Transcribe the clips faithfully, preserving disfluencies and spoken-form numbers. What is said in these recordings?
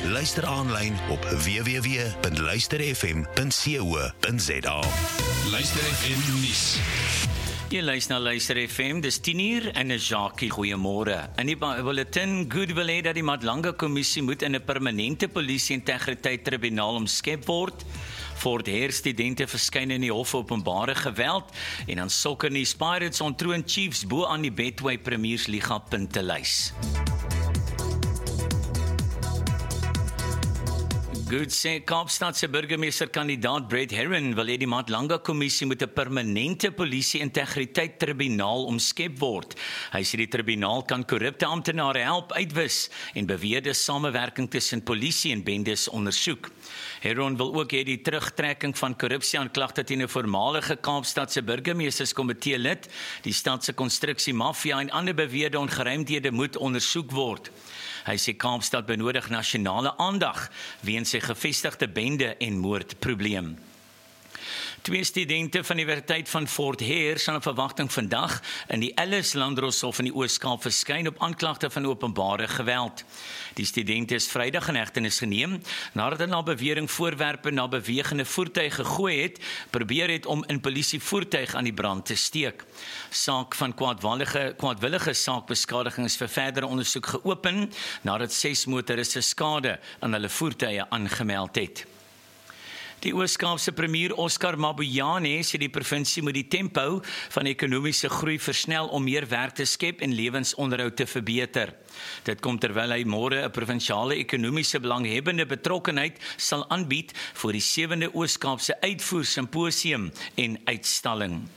Luister aanlyn op w w w punt luister f m punt co punt z a. Luister F M nuus. Jy luister na Luister F M, dis tien uur en 'n Jackie, goeiemôre. In die bulletin Good wil hê dat die Madlanga Kommissie moet in 'n permanente polisie-integriteit tribunaal omskep word. Fort Heer studente verskyn in die hof openbare geweld en dan sokkernuus Pirates ontroon Chiefs bo aan die Betway Premiersliga puntelys. Goed sê Kaapstad se burgemeesterkandidaat Brett Herron wil hê die Madlanga Kommissie moet 'n permanente polisie-integriteit tribunaal omskep word. Hy sê die tribunaal kan korrupte amptenare help uitwis en beweerde samewerking tussen polisie en bendes ondersoek. Herron wil ook hê die terugtrekking van korrupsieaanklagte teen 'n voormalige Kaapstadse burgemeesterskomitee lid, die stad se konstruksie mafia en ander beweerde ongeruimdhede moet ondersoek word. Hy sê Kaapstad benodig nasionale aandag weens sy gevestigde bende en moordprobleem. Twee studente van die Universiteit van Fort Heer sal in verwagting vandag in die Ellis Landdroshof in die Oos-Kaap verskyn op aanklagte van openbare geweld. Die studente is Vrydag in hegtenis geneem nadat hulle na bewering voorwerpe na bewegende voertuie gegooi het, probeer het om 'n polisievoertuig aan die brand te steek. Saak van kwaadwillige kwaadwillige saakbeskadiging is vir verdere ondersoek geopen nadat ses motoriste skade aan hulle voertuie aangemeld het. Die Oos-Kaapse premier Oscar Mabuyane sê die provinsie moet die tempo van ekonomiese groei versnel om meer werk te skep en lewensonderhoud te verbeter. Dit kom terwyl hy môre 'n provinsiale ekonomiese belanghebbende betrokkenheid sal aanbied vir die sewende Oos-Kaapse uitvoer simposium en uitstalling.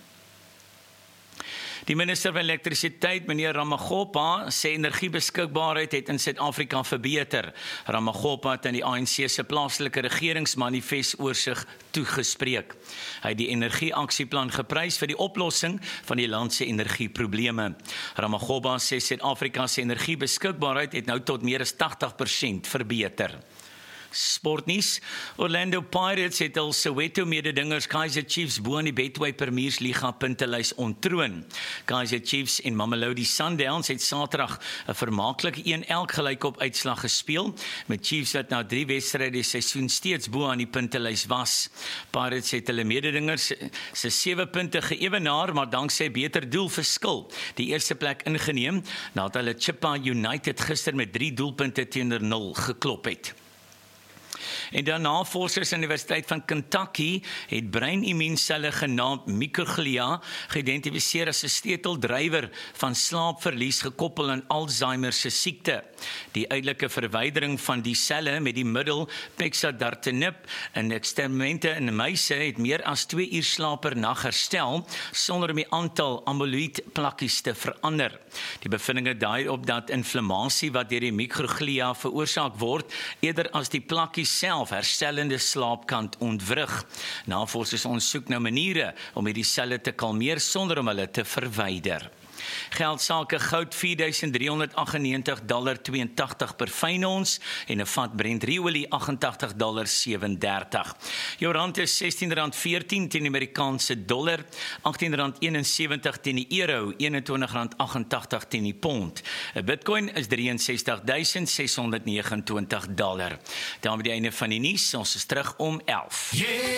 Die minister van elektrisiteit, meneer Ramaggopa, sê energiebeskikbaarheid het in Suid-Afrika verbeter. Ramaggopa het in die A N C se plaaslike regeringsmanifest oorsig toegespreek. Hy het die energieaksieplan geprys vir die oplossing van die land se energieprobleme. Ramaggopa sê Suid-Afrika se energiebeskikbaarheid het nou tot meer as tagtig persent verbeter. Sportnuus, Orlando Pirates het al Soweto mededingers Kaizer Chiefs bo aan die Betway Premiersliga puntelys ontroon. Kaizer Chiefs en Mamelodi Sundowns het Saterdag 'n vermaaklike een-een gelyk op uitslag gespeel, met Chiefs wat na drie wedstryde die seisoen steeds bo aan die puntelys was. Pirates het hulle mededingers se sewe punte geëwenaar, maar danksy beter doelverskil die eerste plek ingeneem nadat hulle Chippa United gister met drie doelpunte teenoor nul geklop het. En dan navorsers aan die Universiteit van Kentucky het breinimmuunselle genaamd microglia geïdentifiseer as 'n sleuteldrywer van slaapverlies gekoppel aan Alzheimer se siekte. Die uiteindelike verwydering van die selle met die middel pexidartinib in eksperimente in muise het meer as twee uur slaap per nag herstel sonder om die aantal amyloïd plakkies te verander. Die bevindinge dui op dat inflammasie wat deur die microglia veroorsaak word eerder as die plakkies self herstellende slaap kan ontwrig. Navorsers ondersoek nou maniere om hierdie selle te kalmeer sonder om hulle te verwyder. Geldsake goud vier duisend drie honderd agt en negentig komma twee agt per fyn ons en 'n vat Brent olie agt agt komma sewe dertig. Jou rand is sestien rand veertien teen die Amerikaanse dollar, agttien rand eenensewentig teen die euro, eenentwintig rand agt en agtig teen die pond. 'n Bitcoin is ses drie ses duisend ses honderd vyf nege dollar. Daarmee die einde van die nuus. Ons is terug om elf. Yeah.